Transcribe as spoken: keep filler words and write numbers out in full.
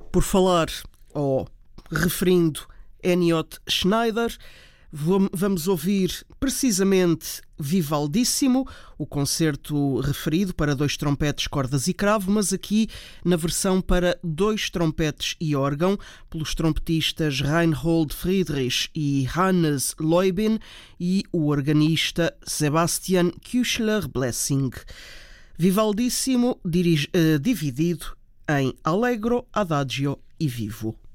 Por falar, ou referindo Eniot Schneider, vamos ouvir precisamente Vivaldíssimo, o concerto referido para dois trompetes, cordas e cravo, mas aqui na versão para dois trompetes e órgão, pelos trompetistas Reinhold Friedrich e Hannes Leubin e o organista Sebastian Küchler-Blessing. Vivaldíssimo dirige, uh, dividido em Allegro, Adagio e Vivo.